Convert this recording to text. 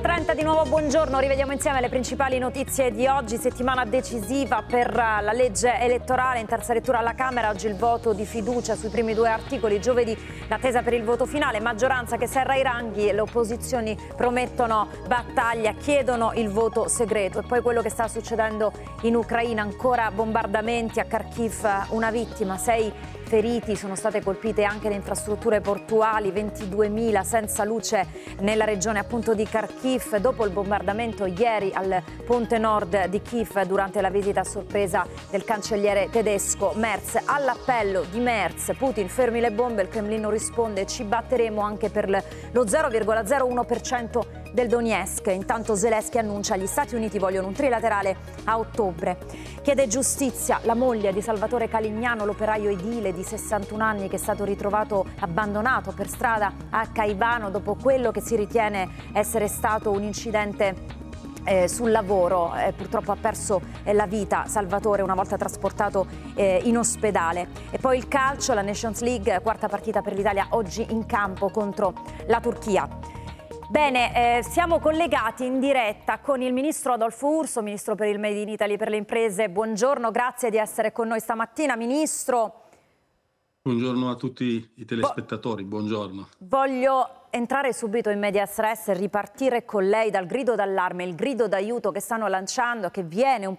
9:30 di nuovo, buongiorno, rivediamo insieme le principali notizie di oggi, settimana decisiva per la legge elettorale in terza lettura alla Camera, oggi il voto di fiducia sui primi due articoli, giovedì l'attesa per il voto finale, maggioranza che serra i ranghi, le opposizioni promettono battaglia, chiedono il voto segreto e poi quello che sta succedendo in Ucraina, ancora bombardamenti a Kharkiv, una vittima, 6 feriti, sono state colpite anche le infrastrutture portuali, 22.000 senza luce nella regione appunto di Kharkiv dopo il bombardamento ieri al ponte nord di Kiev durante la visita a sorpresa del cancelliere tedesco Merz. All'appello di Merz, Putin fermi le bombe, il Cremlino risponde ci batteremo anche per lo 0,01% del Donetsk. Intanto Zelensky annuncia gli Stati Uniti vogliono un trilaterale a ottobre. Chiede giustizia la moglie di Salvatore Calignano, l'operaio edile di 61 anni che è stato ritrovato abbandonato per strada a Caivano dopo quello che si ritiene essere stato un incidente sul lavoro. Purtroppo ha perso la vita Salvatore una volta trasportato in ospedale. E poi il calcio, la Nations League, quarta partita per l'Italia oggi in campo contro la Turchia. Bene, siamo collegati in diretta con il ministro Adolfo Urso, ministro per il Made in Italy per le imprese. Buongiorno, grazie di essere con noi stamattina, ministro. Buongiorno a tutti i telespettatori, buongiorno. Voglio entrare subito in medias res e ripartire con lei dal grido d'allarme, il grido d'aiuto che stanno lanciando, che viene un